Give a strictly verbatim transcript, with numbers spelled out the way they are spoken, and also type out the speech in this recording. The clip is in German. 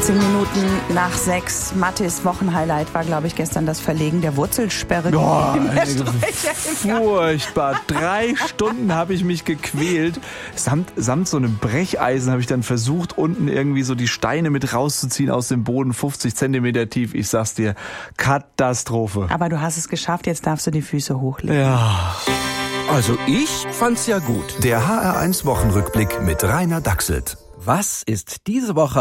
Zehn Minuten nach sechs. Mattis Wochenhighlight war, glaube ich, gestern das Verlegen der Wurzelsperre. Oh, im Estrich. furchtbar. Drei Stunden habe ich mich gequält. Samt, samt so einem Brecheisen habe ich dann versucht, unten irgendwie so die Steine mit rauszuziehen aus dem Boden, fünfzig Zentimeter tief. Ich sag's dir, Katastrophe. Aber du hast es geschafft, jetzt darfst du die Füße hochlegen. Ja. Also ich fand's ja gut. Der H R eins Wochenrückblick mit Rainer Dachselt. Was ist diese Woche